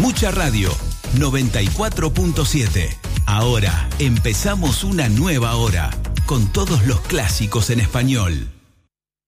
Mucha Radio 94.7. Ahora empezamos una nueva hora con todos los clásicos en español.